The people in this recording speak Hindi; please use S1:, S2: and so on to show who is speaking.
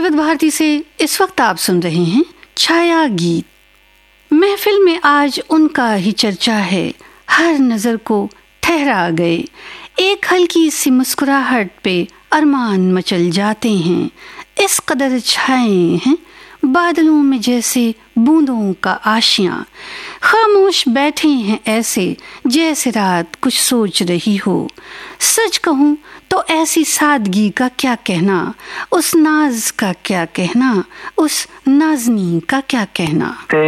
S1: विविध भारती से इस वक्त आप सुन रहे हैं छाया गीत। महफिल में आज उनका ही चर्चा है, हर नजर को ठहरा गए। एक हल्की सी मुस्कुराहट पे अरमान मचल जाते हैं, इस कदर छाए हैं बादलों में जैसे बूंदों का आशियां। खामोश बैठे हैं ऐसे जैसे रात कुछ सोच रही हो। सच कहूँ तो ऐसी सादगी का क्या कहना, उस नाज का क्या कहना, उस नाज़नी का क्या कहना।